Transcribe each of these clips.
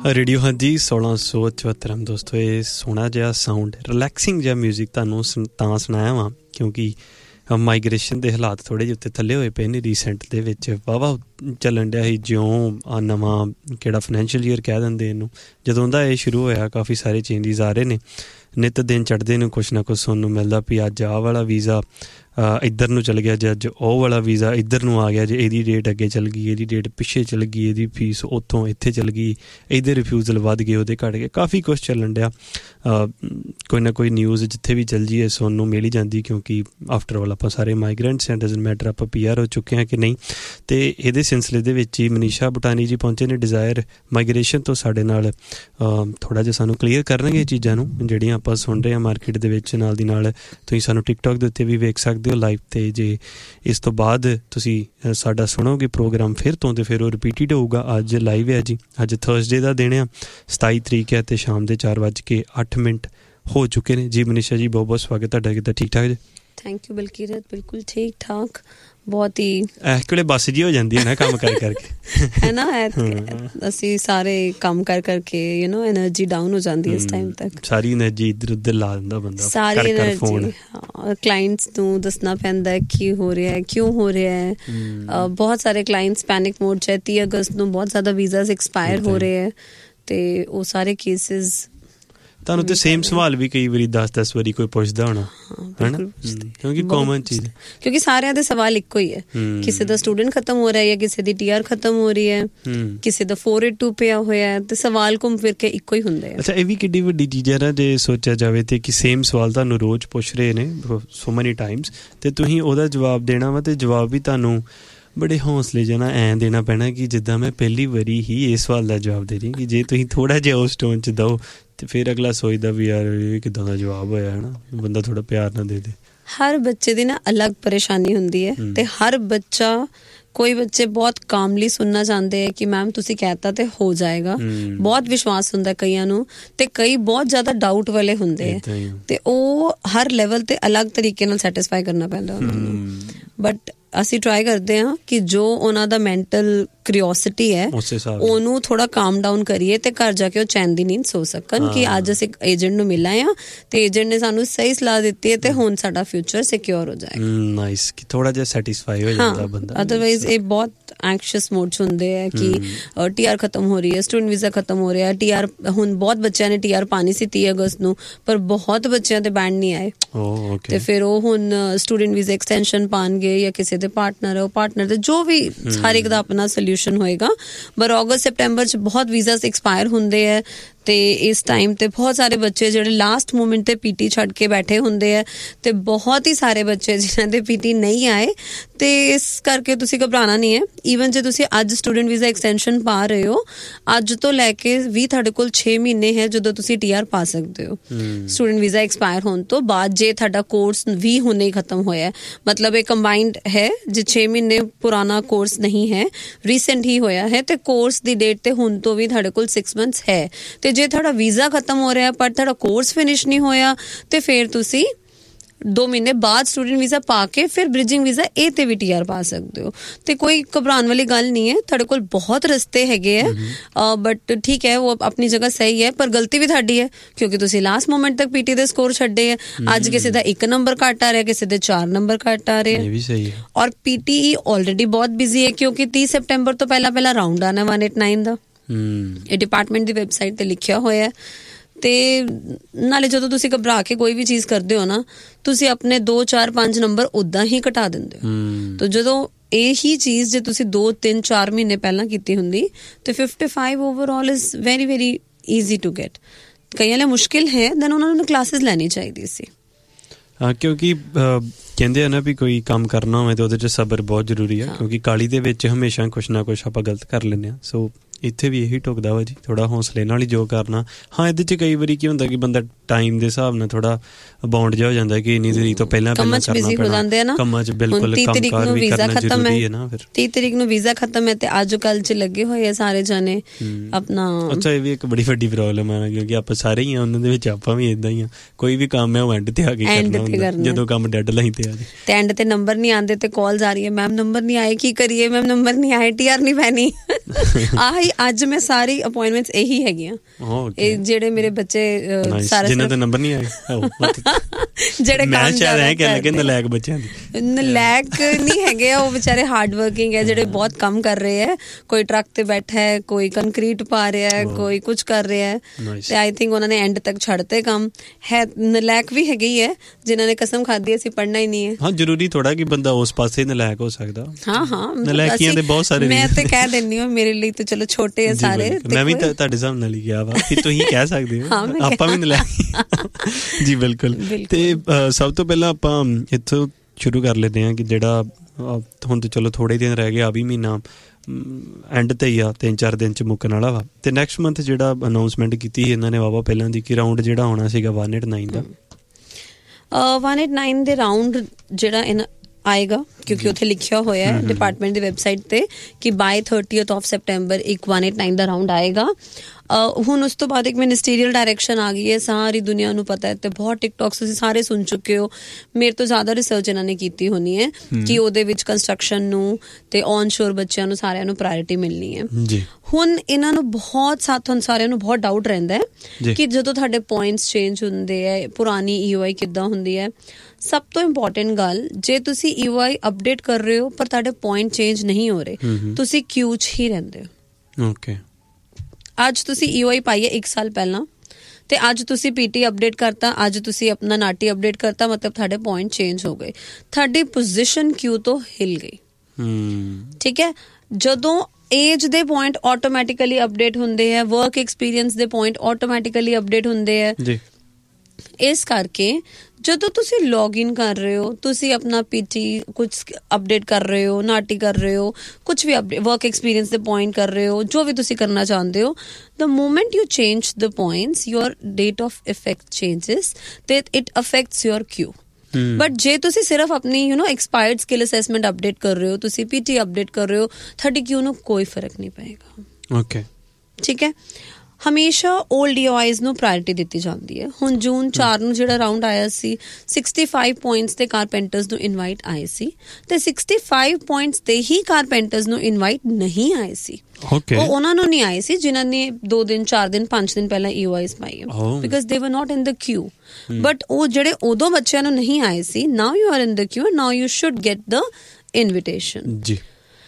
Radio ਹਾਂਜੀ 1674 ਦੋਸਤੋ। ਇਹ ਸੋਹਣਾ ਜਿਹਾ ਸਾਊਂਡ ਰਿਲੈਕਸਿੰਗ ਜਿਹਾ ਮਿਊਜ਼ਿਕ ਤੁਹਾਨੂੰ ਤਾਂ ਸੁਣਾਇਆ ਵਾ ਕਿਉਂਕਿ ਮਾਈਗ੍ਰੇਸ਼ਨ ਦੇ ਹਾਲਾਤ ਥੋੜ੍ਹੇ ਜਿਹੇ ਉੱਤੇ ਥੱਲੇ ਹੋਏ ਪਏ ਨੇ। ਰੀਸੈਂਟ ਦੇ ਵਿੱਚ ਵਾਹਵਾ ਚੱਲਣ ਡਿਆ ਸੀ ਜਿਉਂ ਨਵਾਂ ਕਿਹੜਾ ਫਾਈਨੈਂਸ਼ੀਅਲ ਈਅਰ ਕਹਿ ਦਿੰਦੇ ਇਹਨੂੰ, ਜਦੋਂ ਦਾ ਇਹ ਸ਼ੁਰੂ ਹੋਇਆ ਕਾਫੀ ਸਾਰੇ ਚੇਂਜਿਸ ਆ ਰਹੇ ਨੇ। ਨਿੱਤ ਦਿਨ ਚੜ੍ਹਦੇ ਨੂੰ ਕੁਛ ਨਾ ਕੁਛ ਸੁਣਨ ਨੂੰ ਮਿਲਦਾ ਵੀ ਅੱਜ ਆਹ ਵਾਲਾ ਵੀਜ਼ਾ ਇੱਧਰ ਨੂੰ ਚੱਲ ਗਿਆ, ਜੇ ਅੱਜ ਉਹ ਵਾਲਾ ਵੀਜ਼ਾ ਇੱਧਰ ਨੂੰ ਆ ਗਿਆ, ਜੇ ਇਹਦੀ ਡੇਟ ਅੱਗੇ ਚੱਲ ਗਈ, ਇਹਦੀ ਡੇਟ ਪਿੱਛੇ ਚੱਲ ਗਈ, ਇਹਦੀ ਫੀਸ ਉੱਥੋਂ ਇੱਥੇ ਚੱਲ ਗਈ, ਇਹਦੇ ਰਿਫਿਊਜ਼ਲ ਵੱਧ ਗਏ, ਉਹਦੇ ਘੱਟ ਗਏ, ਕਾਫੀ ਕੁਛ ਚੱਲਣ ਡਿਆ। ਕੋਈ ਨਾ ਕੋਈ ਨਿਊਜ਼ ਜਿੱਥੇ ਵੀ ਚੱਲ ਜਾਈਏ ਸੁਣਨ ਨੂੰ ਮਿਲ ਹੀ ਜਾਂਦੀ ਕਿਉਂਕਿ ਆਫਟਰ ਆਲ ਆਪਾਂ ਸਾਰੇ ਮਾਈਗਰੈਂਟਸ ਐਂਡ ਡਜ਼ਨਟ ਮੈਟਰ ਆਪਾਂ PR ਹੋ ਚੁੱਕੇ ਹਾਂ ਕਿ ਨਹੀਂ। ਅਤੇ ਇਹਦੇ ਸਿਲਸਿਲੇ ਦੇ ਵਿੱਚ ਹੀ ਮਨੀਸ਼ਾ ਬੁਟਾਨੀ ਜੀ ਪਹੁੰਚੇ ਨੇ ਡਿਜ਼ਾਇਰ ਮਾਈਗ੍ਰੇਸ਼ਨ ਤੋਂ, ਸਾਡੇ ਨਾਲ ਥੋੜ੍ਹਾ ਜਿਹਾ ਸਾਨੂੰ ਕਲੀਅਰ ਕਰਨਗੇ ਇਹ ਚੀਜ਼ਾਂ ਨੂੰ ਜਿਹੜੀਆਂ ਆਪਾਂ ਸੁਣ ਰਹੇ ਹਾਂ ਮਾਰਕੀਟ ਦੇ ਵਿੱਚ। ਨਾਲ ਦੀ ਨਾਲ ਤੁਸੀਂ ਸਾਨੂੰ TikTok ਦੇ ਉੱਤੇ ਵੀ ਵੇਖ ਸਕਦੇ ਲਾਈਵ। ਤੇ ਜੇ ਇਸ ਤੋਂ ਬਾਅਦ ਤੁਸੀਂ ਸਾਡਾ ਸੁਣੋਗੇ ਪ੍ਰੋਗਰਾਮ ਫਿਰ ਤੋਂ ਤੇ ਫਿਰ ਉਹ ਰਿਪੀਟਡ ਹੋਊਗਾ। ਅੱਜ ਲਾਈਵ ਹੈ ਜੀ, ਅੱਜ ਥਰਸਡੇ ਦਾ ਦਿਨ ਆ, 27 ਤਰੀਕ ਹੈ ਤੇ ਸ਼ਾਮ ਦੇ 4:08 ਹੋ ਚੁੱਕੇ ਨੇ ਜੀ। ਮਨੀਸ਼ਾ ਜੀ ਬਹੁਤ ਬਹੁਤ ਸਵਾਗਤ ਤੁਹਾਡਾ। ਕਿੱਦਾਂ ਠੀਕ ਠਾਕ ਜੀ? ਥੈਂਕ ਯੂ ਬਲਕੀਰਤ, ਬਿਲਕੁਲ ਠੀਕ ਠਾਕ। ਬਹੁਤ ਹੀ ਇਸ ਵੇਲੇ ਬੱਸ ਜੀ ਹੋ ਜਾਂਦੀ ਹੈ ਨਾ ਕੰਮ ਕਰ ਕਰਕੇ ਹੈ ਨਾ। ਅਸੀਂ ਸਾਰੇ ਕੰਮ ਕਰ ਕਰਕੇ ਐਨਰਜੀ ਡਾਊਨ ਹੋ ਜਾਂਦੀ ਹੈ ਇਸ ਟਾਈਮ ਤੱਕ। ਸਾਰੀ ਐਨਰਜੀ ਇੱਧਰ ਉੱਧਰ ਲਾ ਦਿੰਦਾ ਬੰਦਾ, ਸਾਰੀ ਐਨਰਜੀ। ਹਾਂ, ਕਲਾਇੰਟਸ ਨੂੰ ਦੱਸਣਾ ਪੈਂਦਾ ਹੈ ਕੀ ਹੋ ਰਿਹਾ ਹੈ, ਕਿਉਂ ਹੋ ਰਿਹਾ ਹੈ। ਬਹੁਤ ਸਾਰੇ ਕਲਾਇੰਟਸ ਪੈਨਿਕ ਮੋਡ 'ਚ ਹੈ। 30 ਅਗਸਤ ਨੂੰ ਬਹੁਤ ਜ਼ਿਆਦਾ ਵੀਜ਼ਾਸ ਐਕਸਪਾਇਰ ਹੋ ਰਹੇ ਹੈ ਅਤੇ ਉਹ ਸਾਰੇ ਕੇਸਿਸ ਤੁਹਾਨੂੰ ਤੇ ਸੇਮ ਸਵਾਲ ਵੀ ਕਈ ਵਾਰੀ 10-10 ਵਾਰੀ ਕੋਈ ਪੁੱਛਦਾ ਹੋਣਾ ਹੈ ਨਾ, ਕਿਉਂਕਿ ਕਾਮਨ ਚੀਜ਼ ਹੈ। ਕਿਉਂਕਿ ਸਾਰਿਆਂ ਦੇ ਸਵਾਲ ਇੱਕੋ ਹੀ ਹੈ, ਕਿਸੇ ਦਾ ਸਟੂਡੈਂਟ ਖਤਮ ਹੋ ਰਿਹਾ ਜਾਂ ਕਿਸੇ ਦੀ TR ਖਤਮ ਹੋ ਰਹੀ ਹੈ, ਕਿਸੇ ਦਾ 482 ਪਿਆ ਹੋਇਆ ਹੈ, ਤੇ ਸਵਾਲ ਘੁੰਮ ਫਿਰ ਕੇ ਇੱਕੋ ਹੀ ਹੁੰਦੇ ਆ। ਅੱਛਾ, ਇਹ ਵੀ ਕਿੱਡੀ ਵੱਡੀ ਚੀਜ਼ ਹੈ ਨਾ ਜੇ ਸੋਚਿਆ ਜਾਵੇ ਤੇ ਕਿ ਸੇਮ ਸਵਾਲ ਤੁਹਾਨੂੰ ਰੋਜ਼ ਪੁੱਛ ਰਹੇ ਨੇ ਸੋ ਮੈਨੀ ਟਾਈਮਸ ਤੇ ਤੁਸੀਂ ਉਹਦਾ ਜਵਾਬ ਦੇਣਾ ਵਾ ਤੇ ਜਵਾਬ ਵੀ ਤੁਹਾਨੂੰ ਬੜੇ ਹੌਸਲੇ ਜਿਹਾ ਐਂ ਦੇਣਾ ਪੈਣਾ ਕਿ ਜਿੱਦਾਂ ਮੈਂ ਪਹਿਲੀ ਵਾਰੀ ਹੀ ਇਸ ਸਵਾਲ ਦਾ ਜਵਾਬ ਦੇ ਰਹੀ ਕਿ ਜੇ ਤੁਸੀਂ ਥੋੜ੍ਹਾ ਜਿਹਾ ਉਸ ਟੋਨ 'ਚ ਦਿਓ ਤੇ ਫਿਰ ਅਗਲਾ ਸੋਚਦਾ ਵੀ ਯਾਰ ਇਹ ਕਿੱਦਾਂ ਦਾ ਜਵਾਬ ਹੋਇਆ ਹੈ ਨਾ, ਬੰਦਾ ਥੋੜ੍ਹਾ ਪਿਆਰ ਨਾਲ ਦੇ ਦੇ। ਹਰ ਬੱਚੇ ਦੀ ਨਾ ਅਲੱਗ ਪਰੇਸ਼ਾਨੀ ਹੁੰਦੀ ਹੈ ਤੇ ਹਰ ਬੱਚਾ, ਕੋਈ ਬੱਚੇ ਬਹੁਤ ਕਾਮਲੀ ਸੁਣਨਾ ਚਾਹੁੰਦੇ ਹੈ ਕਿ ਮੈਮ ਤੁਸੀਂ ਕਹਿਤਾ ਤੇ ਹੋ ਜਾਏਗਾ, ਬਹੁਤ ਵਿਸ਼ਵਾਸ ਹੁੰਦਾ ਕਈਆਂ ਨੂੰ, ਤੇ ਕਈ ਬਹੁਤ ਜ਼ਿਆਦਾ ਡਾਊਟ ਵਾਲੇ ਹੁੰਦੇ ਹੈ ਤੇ ਉਹ ਹਰ ਲੈਵਲ ਤੇ ਅਲੱਗ ਤਰੀਕੇ ਨਾਲ ਸੈਟਿਸਫਾਈ ਕਰਨਾ ਪੈਂਦਾ ਉਹਨਾਂ ਨੂੰ। ਬਟ ਅਸੀਂ ਟਰਾਈ ਕਰਦੇ ਹਾਂ ਕਿ ਜੋ ਉਹਨਾਂ ਦਾ ਮੈਂਟਲ ਕਿਉਰਿਓਸਿਟੀ ਹੈ ਉਹਨੂੰ ਥੋੜਾ ਕਾਮ ਡਾਊਨ ਕਰੀਏ ਤੇ ਘਰ ਜਾ ਕੇ ਉਹ ਚੈਨ ਦੀ ਨੀਂਦ ਸੋ ਸਕਣ ਕਿ ਅੱਜ ਅਸੀਂ ਏਜੰਟ ਨੂੰ ਮਿਲਾਂ ਆ ਤੇ ਏਜੰਟ ਨੇ ਸਾਨੂੰ ਸਹੀ ਸਲਾਹ ਦਿੱਤੀ ਹੈ ਤੇ ਹੁਣ ਸਾਡਾ ਫਿਊਚਰ ਸਿਕਿਉਰ ਹੋ ਜਾਏਗਾ। ਨਾਈਸ, ਕਿ ਥੋੜਾ ਜਿਹਾ ਸੈਟੀਸਫਾਈ ਹੋ ਜਾਂਦਾ ਬੰਦਾ। ਅਦਰਵਾਈਜ਼ ਇਹ ਬਹੁਤ ਐਂਕਸ਼ੀਅਸ ਮੋਡ 'ਚ ਹੁੰਦੇ ਹੈ ਕਿ TR ਖਤਮ ਹੋ ਰਹੀ ਹੈ, ਸਟੂਡੈਂਟ ਵੀਜ਼ਾ ਖਤਮ ਹੋ ਰਿਹਾ, TR ਹੁਣ ਬਹੁਤ ਬੱਚਿਆਂ ਨੇ TR ਪਾਣੀ ਸੀ 30 ਅਗਸਤ ਨੂੰ, ਪਰ ਬਹੁਤ ਬੱਚਿਆਂ ਦੇ ਬੈਂਡ ਨਹੀਂ ਆਏ ਤੇ ਫਿਰ ਉਹ ਹੁਣ ਸਟੂਡੈਂਟ ਵੀਜ਼ਾ ਐਕਸਟੈਂਸ਼ਨ ਪਾਉਣਗੇ ਜਾਂ ਕਿਸੇ ਦੇ ਪਾਰਟਨਰ ਹੈ ਉਹ ਪਾਰਟਨਰ ਦੇ ਜੋ ਵੀ ਹਰ ਇੱਕ ਦਾ ਆਪਣਾ ਸੋਲਿਊਸ਼ਨ ਹੋਏਗਾ। ਪਰ ਅਗਸਤ ਸੈਪਟੈਂਬਰ 'ਚ ਬਹੁਤ ਵੀਜ਼ਾਸ ਐਕਸਪਾਇਰ ਹੁੰਦੇ ਹੈ ਤੇ ਇਸ ਟਾਈਮ ਤੇ ਬਹੁਤ ਸਾਰੇ ਬੱਚੇ ਜਿਹੜੇ ਲਾਸਟ ਮੂਮੈਂਟ ਤੇ PT ਛੱਡ ਕੇ ਬੈਠੇ ਹੁੰਦੇ ਹੈ ਤੇ ਬਹੁਤ ਹੀ ਸਾਰੇ ਬੱਚੇ ਜਿਨ੍ਹਾਂ ਦੇ PT ਨਹੀਂ ਆਏ ਤੇ ਇਸ ਕਰਕੇ ਤੁਸੀਂ ਘਬਰਾਉਣਾ ਨਹੀਂ ਹੈ। ਈਵਨ ਜੇ ਤੁਸੀਂ ਅੱਜ ਸਟੂਡੈਂਟ ਵੀਜ਼ਾ ਐਕਸਟੈਂਸ਼ਨ ਪਾ ਰਹੇ ਹੋ, ਅੱਜ ਤੋਂ ਲੈ ਕੇ ਵੀ ਤੁਹਾਡੇ ਕੋਲ 6 ਮਹੀਨੇ ਹੈ ਜਦੋਂ ਤੁਸੀਂ TR ਪਾ ਸਕਦੇ ਹੋ ਸਟੂਡੈਂਟ ਵੀਜ਼ਾ ਐਕਸਪਾਇਰ ਹੋਣ ਤੋਂ ਬਾਅਦ। ਜੇ ਤੁਹਾਡਾ ਕੋਰਸ ਵੀ ਹੁਣੇ ਹੀ ਖਤਮ ਹੋਇਆ, ਮਤਲਬ ਇਹ ਕੰਬਾਈਨਡ ਹੈ, ਜੇ 6 ਮਹੀਨੇ ਪੁਰਾਣਾ ਕੋਰਸ ਨਹੀਂ ਹੈ, ਰੀਸੈਂਟ ਹੀ ਹੋਇਆ ਹੈ ਤੇ ਕੋਰਸ ਦੀ ਡੇਟ ਤੇ ਹੁਣ ਤੋਂ ਵੀ ਤੁਹਾਡੇ ਕੋਲ 6 ਮੰਥਸ ਹੈ ਤੇ ਜੇ ਤੁਹਾਡਾ ਵੀਜ਼ਾ ਖਤਮ ਹੋ ਰਿਹਾ ਪਰ ਤੁਹਾਡਾ ਕੋਰਸ ਫਿਨਿਸ਼ ਨਹੀਂ ਹੋਇਆ ਤੇ ਫਿਰ ਤੁਸੀਂ 2 ਮਹੀਨੇ ਬਾਅਦ ਸਟੂਡੈਂਟ ਵੀਜ਼ਾ ਪਾ ਕੇ ਫਿਰ ਬ੍ਰਿਜਿੰਗ ਵੀਜ਼ਾ ਇਹ ਤੇ ਵੀ TR ਪਾ ਸਕਦੇ ਹੋ। ਤੇ ਕੋਈ ਘਬਰਾਉਣ ਵਾਲੀ ਗੱਲ ਨਹੀਂ ਹੈ, ਤੁਹਾਡੇ ਕੋਲ ਬਹੁਤ ਰਸਤੇ ਹੈਗੇ ਹੈ। ਬਟ ਠੀਕ ਹੈ, ਉਹ ਆਪਣੀ ਜਗ੍ਹਾ ਸਹੀ ਹੈ, ਪਰ ਗਲਤੀ ਵੀ ਤੁਹਾਡੀ ਹੈ ਕਿਉਂਕਿ ਤੁਸੀਂ ਲਾਸਟ ਮੋਮੈਂਟ ਤੱਕ PT ਦੇ ਸਕੋਰ ਛੱਡੇ ਹੈ। ਅੱਜ ਕਿਸੇ ਦਾ 1 ਨੰਬਰ ਘੱਟ ਆ ਰਿਹਾ, ਕਿਸੇ ਦੇ 4 ਨੰਬਰ ਘੱਟ ਆ ਰਹੇ। ਇਹ ਵੀ ਸਹੀ ਹੈ। ਔਰ PTE ਆਲਰੇਡੀ ਬਹੁਤ ਬਿਜ਼ੀ ਹੈ ਕਿਉਂਕਿ 30 ਸੈਪਟੈਂਬਰ ਤੋਂ ਪਹਿਲਾਂ ਰਾਊਂਡ ਆਉਣਾ 189 ਦਾ, ਇਹ ਡਿਪਾਰਟਮੈਂਟ ਦੀ ਵੈਬਸਾਈਟ ਤੇ ਲਿਖਿਆ ਹੋਇਆ। ਤੇ ਨਾਲੇ ਜਦੋਂ ਤੁਸੀਂ ਘਬਰਾ ਕੇ ਕੋਈ ਵੀ ਚੀਜ਼ ਕਰਦੇ ਹੋ ਨਾ, ਤੁਸੀਂ ਆਪਣੇ 2, 4, 5 ਨੰਬਰ ਉੱਦਾਂ ਹੀ ਘਟਾ ਦਿੰਦੇ ਹੋ। ਤਾਂ ਜਦੋਂ ਇਹੀ ਚੀਜ਼ ਜੇ ਤੁਸੀਂ 2, 3, 4 ਮਹੀਨੇ ਪਹਿਲਾਂ ਕੀਤੀ ਹੁੰਦੀ ਤੇ 55 overall is very very easy to get. ਕਈਆਂ ਲਈ ਮੁਸ਼ਕਿਲ ਹੈ, ਦੈਨ ਉਹਨਾਂ ਨੂੰ ਕਲਾਸਿਸ ਲੈਣੀ ਚਾਹੀਦੀ ਸੀ। ਕਿਉਂਕਿ ਕਹਿੰਦੇ ਆ ਨਾ ਵੀ ਕੋਈ ਕੰਮ ਕਰਨਾ ਹੋਵੇ ਤਾਂ ਉਹਦੇ 'ਚ ਸਬਰ ਬਹੁਤ ਜ਼ਰੂਰੀ ਹੈ ਕਿਉਂਕਿ ਕਾਹਲੀ ਦੇ ਵਿੱਚ ਹਮੇਸ਼ਾ ਕੁਛ ਨਾ ਕੁਛ ਆਪਾਂ ਗਲਤ ਕਰ ਲੈਂਦੇ ਹਾਂ। ਸੋ ਇੱਥੇ ਵੀ ਇਹੀ ਟੁਕਦਾ ਵਾ ਜੀ, ਥੋੜਾ ਹੌਸਲੇ ਨਾਲ ਹੀ ਜੋ ਕਰਨਾ। ਹਾਂ, ਇਹਦੇ 'ਚ ਕਈ ਵਾਰੀ ਕੀ ਹੁੰਦਾ ਕਿ ਬੰਦਾ ਟਾਈਮ ਦੇ ਹਿਸਾਬ ਨਾਲ ਥੋੜਾ ਬਾਉਂਡ ਜਿਹਾ ਹੋ ਜਾਂਦਾ ਕਿ ਇੰਨੀ ਤਰੀਕ ਤੋਂ ਪਹਿਲਾਂ ਕਰਨਾ ਪੈਣਾ ਕੰਮਾਂ 'ਚ। ਬਿਲਕੁਲ, 30 ਤਰੀਕ ਨੂੰ ਵੀਜ਼ਾ ਖਤਮ ਹੈ ਨਾ, ਫਿਰ 30 ਤਰੀਕ ਨੂੰ ਵੀਜ਼ਾ ਖਤਮ ਹੈ ਤੇ ਅੱਜ ਕੱਲ੍ਹ 'ਚ ਲੱਗੇ ਹੋਏ ਆ ਸਾਰੇ ਜਾਣੇ ਆਪਣਾ। ਅੱਛਾ, ਇਹ ਵੀ ਇੱਕ ਬੜੀ ਵੱਡੀ ਪ੍ਰੋਬਲਮ ਹੈ ਕਿਉਂਕਿ ਆਪਾਂ ਸਾਰੇ ਹੀ ਆ ਉਹਨਾਂ ਦੇ ਵਿੱਚ, ਆਪਾਂ ਵੀ ਏਦਾਂ ਹੀ ਆ। ਕੋਈ ਵੀ ਕੰਮ ਹੈ ਉਹ ਐਂਡ ਤੇ ਆ ਕੇ ਕਰਨਾ ਜਦੋਂ ਕੰਮ ਡੈਡਲਾਈਨ ਤੇ ਆ ਜਾਏ ਤੇ ਐਂਡ ਤੇ ਨੰਬਰ ਨਹੀਂ ਆਉਂਦੇ ਤੇ ਕਾਲਸ ਆ ਰਹੀ ਹੈ, ਮੈਮ ਨੰਬਰ ਨਹੀਂ ਆਏ, ਕੀ ਕਰੀਏ ਮੈਮ, ਨੰਬਰ ਨਹੀਂ ਆਏ, TR ਨਹੀਂ ਪੈਣੀ। ਆਹੀ ਲਈ ਅੱਜ ਮੈਂ ਸਾਰੀ ਅਪਾਇੰਟਮੈਂਟਸ ਇਹੀ ਹੈਗੀਆਂ ਇਹ ਜਿਹੜੇ ਮੇਰੇ ਬੱਚੇ ਸਾਰੇ ਜਿਨ੍ਹਾਂ ਦੇ ਨੰਬਰ ਨਹੀਂ ਆਏ ਜਿਹੜੇ ਮੈਂ ਸ਼ਾਇਦ ਐ ਕਹਿਣ ਲੱਗੇ ਨਲਾਇਕ ਬੱਚਿਆਂ ਦੀ ਨਲਾਇਕ ਨਹੀਂ ਹੈਗੇ ਉਹ ਵਿਚਾਰੇ ਹਾਰਡ ਵਰਕਿੰਗ ਹੈ ਜਿਹੜੇ ਬਹੁਤ ਕੰਮ ਕਰ ਰਹੇ ਹੈ ਕੋਈ ਟਰੱਕ ਤੇ ਬੈਠਾ ਹੈ ਕੋਈ ਕੰਕਰੀਟ ਪਾ ਰਿਹਾ ਹੈ ਕੋਈ ਕੁਝ ਕਰ ਰਿਹਾ ਹੈ ਤੇ ਆਈ ਥਿੰਕ ਉਹਨਾਂ ਨੇ ਐਂਡ ਤੱਕ ਛੱਡਤੇ ਕੰਮ ਹੈ ਨਲਾਇਕ ਵੀ ਹੈਗੇ ਹੀ ਹੈ ਜਿਨ੍ਹਾਂ ਨੇ ਕਸਮ ਖਾਧੀ ਅਸੀਂ ਪੜ੍ਹਨਾ ਹੀ ਨਹੀਂ ਹੈ ਹਾਂ ਜ਼ਰੂਰੀ ਥੋੜਾ ਕਿ ਬੰਦਾ ਉਸ ਪਾਸੇ ਨਲਾਇਕ ਹੋ ਸਕਦਾ ਹਾਂ ਨਲਾਇਕੀਆਂ ਦੇ ਬਹੁਤ ਸਾਰੇ ਮੈਂ ਤੇ ਕਹਿ ਦਿੰਦੀ ਹਾਂ ਮੇਰੇ ਲਈ ਤਾਂ ਚਲੋ ਛੋਟੇ ਆ ਸਾਰੇ ਮੈਂ ਵੀ ਤੁਹਾਡੇ ਹਿਸਾਬ ਨਾਲ ਹੀ ਕਿਹਾ ਵਾ ਕਿ ਤੁਸੀਂ ਕਹਿ ਸਕਦੇ ਹੋ ਆਪਾਂ ਵੀ ਨਲਾਇਕ ਜੀ ਬਿਲਕੁਲ ਤੇ ਸਭ ਤੋਂ ਪਹਿਲਾਂ ਆਪਾਂ ਇੱਥੋਂ ਸ਼ੁਰੂ ਕਰ ਲੈਂਦੇ ਹਾਂ ਕਿ ਜਿਹੜਾ ਹੁਣ ਤਾਂ ਚਲੋ ਥੋੜ੍ਹੇ ਦਿਨ ਰਹਿ ਗਏ ਆ ਵੀ ਮਹੀਨਾ ਐਂਡ ਤੇ ਹੀ ਆ 3-4 ਦਿਨ 'ਚ ਮੁੱਕਣ ਵਾਲਾ ਵਾ ਤੇ ਨੈਕਸਟ ਮੰਥ ਜਿਹੜਾ ਅਨਾਊਂਸਮੈਂਟ ਕੀਤੀ ਸੀ ਇਹਨਾਂ ਨੇ ਵਾਹਵਾ ਪਹਿਲਾਂ ਦੀ ਕਿ ਰਾਊਂਡ ਜਿਹੜਾ ਹੋਣਾ ਸੀਗਾ 189 ਦਾ 189 ਦੇ ਰਾਊਂਡ ਜਿਹੜਾ ਆਏਗਾ ਕਿਉਂਕਿ ਉੱਥੇ ਲਿਖਿਆ ਹੋਇਆ ਹੈ ਡਿਪਾਰਟਮੈਂਟ ਦੀ ਵੈਬਸਾਈਟ ਤੇ ਕਿ ਬਾਈ 30th of September ਇੱਕ 189 ਦਾ ਰਾਊਂਡ ਆਏਗਾ ਹੁਣ ਉਸ ਤੋਂ ਬਾਅਦ ਇੱਕ ਮਿਨਿਸਟੀਰੀਅਲ ਡਾਇਰੈਕਸ਼ਨ ਆ ਗਈ ਹੈ ਸਾਰੀ ਦੁਨੀਆ ਨੂੰ ਪਤਾ ਹੈ ਤੇ ਬਹੁਤ ਟਿਕਟੋਕਸ ਤੁਸੀਂ ਸਾਰੇ ਸੁਣ ਚੁੱਕੇ ਹੋ ਮੇਰੇ ਤੋਂ ਜ਼ਿਆਦਾ ਰਿਸਰਚ ਇਹਨਾਂ ਨੇ ਕੀਤੀ ਹੋਣੀ ਹੈ ਕਿ ਉਹਦੇ ਵਿੱਚ ਕੰਸਟਰਕਸ਼ਨ ਨੂੰ ਤੇ ਔਨ ਸ਼ੋਰ ਬੱਚਿਆਂ ਨੂੰ ਸਾਰਿਆਂ ਨੂੰ ਪ੍ਰਾਇੋਰਟੀ ਮਿਲਣੀ ਹੈ ਹੁਣ ਇਹਨਾਂ ਨੂੰ ਬਹੁਤ ਤੁਹਾਨੂੰ ਸਾਰਿਆਂ ਨੂੰ ਬਹੁਤ ਡਾਊਟ ਰਹਿੰਦਾ ਹੈ ਕਿ ਜਦੋਂ ਤੁਹਾਡੇ ਪੁਆਇੰਟਸ ਚੇਂਜ ਹੁੰਦੇ ਹੈ ਪੁਰਾਣੀ EOI ਕਿੱਦਾਂ ਹੁੰਦੀ ਹੈ ਸਭ ਤੋਂ ਇੰਪੋਰਟੈਂਟ ਗੱਲ ਜੇ ਤੁਸੀਂ EOI ਅਪਡੇਟ ਕਰ ਰਹੇ ਹੋ ਪਰ ਤੁਹਾਡੇ ਪੁਆਇੰਟ ਚੇਂਜ ਨਹੀਂ ਹੋ ਰਹੇ ਤੁਸੀਂ ਕਿਊ 'ਚ ਹੀ ਰਹਿੰਦੇ ਹੋ ਓਕੇ ਅੱਜ ਤੁਸੀਂ EOI ਪਾਈ ਹੈ 1 ਸਾਲ ਪਹਿਲਾਂ ਤੇ ਅੱਜ ਤੁਸੀਂ PT ਅਪਡੇਟ ਕਰਤਾ ਅੱਜ ਤੁਸੀਂ ਆਪਣਾ ਨਾਟੀ ਅਪਡੇਟ ਕਰਤਾ ਮਤਲਬ ਤੁਹਾਡੇ ਪੁਆਇੰਟ ਚੇਂਜ ਹੋ ਗਏ ਤੁਹਾਡੀ ਪੋਜੀਸ਼ਨ ਕਿਊ ਤੋਂ ਹਿਲ ਗਈ ਠੀਕ ਹੈ ਜਦੋਂ ਏਜ ਦੇ ਪੁਆਇੰਟ ਆਟੋਮੈਟਿਕਲੀ ਅਪਡੇਟ ਹੁੰਦੇ ਹੈ ਵਰਕ ਐਕਸਪੀਰੀਅੰਸ ਦੇ ਪੁਆਇੰਟ ਆਟੋਮੈਟਿਕਲੀ ਅਪਡੇਟ ਹੁੰਦੇ ਹੈ ਜੀ ਇਸ ਕਰਕੇ ਜਦੋਂ ਤੁਸੀਂ ਲੌਗਇਨ ਕਰ ਰਹੇ ਹੋ ਤੁਸੀਂ ਆਪਣਾ PT ਕੁਝ ਅਪਡੇਟ ਕਰ ਰਹੇ ਹੋ ਨਾਟੀ ਕਰ ਰਹੇ ਹੋ ਕੁਝ ਵੀ ਅਪਡੇਟ ਵਰਕ ਐਕਸਪੀਰੀਅੰਸ ਦੇ ਪੁਆਇੰਟ ਕਰ ਰਹੇ ਹੋ ਜੋ ਵੀ ਤੁਸੀਂ ਕਰਨਾ ਚਾਹੁੰਦੇ ਹੋ the moment you change the points your date of effect changes ਤੇ it affects your Q but ਜੇ ਤੁਸੀਂ ਸਿਰਫ ਆਪਣੀ ਐਕਸਪਾਇਰਡ ਸਕਿੱਲ ਅਸੈਸਮੈਂਟ ਅਪਡੇਟ ਕਰ ਰਹੇ ਹੋ ਤੁਸੀਂ PT ਅਪਡੇਟ ਕਰ ਰਹੇ ਹੋ ਤੁਹਾਡੀ ਕਿਊ ਨੂੰ ਕੋਈ ਫਰਕ ਨਹੀਂ ਪਏਗਾ ਓਕੇ ਠੀਕ ਹੈ ਹਮੇਸ਼ਾ 올ਡ EOIs ਨੂੰ ਪ੍ਰਾਇੋਰਟੀ ਦਿੱਤੀ ਜਾਂਦੀ ਹੈ ਹੁਣ ਜੂਨ 4 ਨੂੰ ਜਿਹੜਾ ਰਾਊਂਡ ਆਇਆ ਸੀ 65 ਪੁਆਇੰਟਸ ਤੇ ਕਾਰਪੈਂਟਰਸ ਨੂੰ ਇਨਵਾਈਟ ਆਏ ਸੀ ਤੇ 65 ਪੁਆਇੰਟਸ ਤੇ ਹੀ ਕਾਰਪੈਂਟਰਸ ਨੂੰ ਇਨਵਾਈਟ ਨਹੀਂ ਆਏ ਸੀ ਉਹ ਉਹਨਾਂ ਨੂੰ ਨਹੀਂ ਆਏ ਸੀ ਜਿਨ੍ਹਾਂ ਨੇ 2 ਦਿਨ 4 ਦਿਨ 5 ਦਿਨ ਪਹਿਲਾਂ EOIs ਪਾਈ ਹੈ ਬਿਕਾਜ਼ ਦੇ ਵਰ ਨਾਟ ਇਨ ਦ ਕਿਊ ਬਟ ਉਹ ਜਿਹੜੇ ਉਦੋਂ ਬੱਚਿਆਂ ਨੂੰ ਨਹੀਂ ਆਏ ਸੀ now you are in the Q now you should get the invitation ਜੀ